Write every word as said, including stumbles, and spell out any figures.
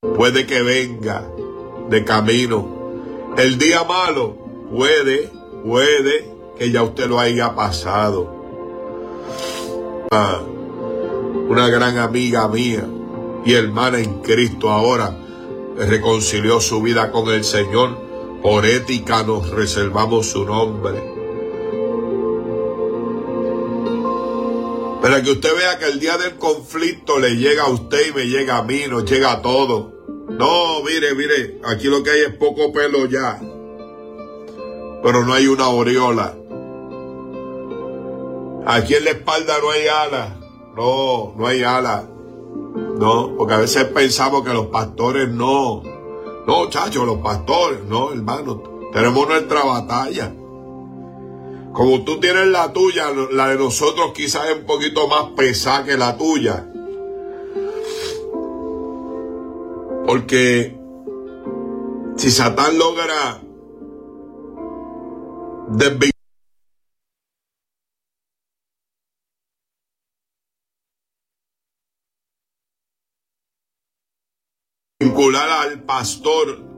puede que venga de camino. El día malo puede, puede que ya usted lo haya pasado. Ah, una gran amiga mía y hermana en Cristo ahora reconcilió su vida con el Señor. Por ética nos reservamos su nombre. Para que usted vea que el día del conflicto le llega a usted y me llega a mí, nos llega a todos. No, mire, mire, aquí lo que hay es poco pelo ya, pero no hay una aureola. Aquí en la espalda no hay alas. No, no hay alas. No, porque a veces pensamos que los pastores no. No, chacho, los pastores, no, hermano. Tenemos nuestra batalla. Como tú tienes la tuya, la de nosotros quizás es un poquito más pesada que la tuya. Porque si Satán logra desvincular al pastor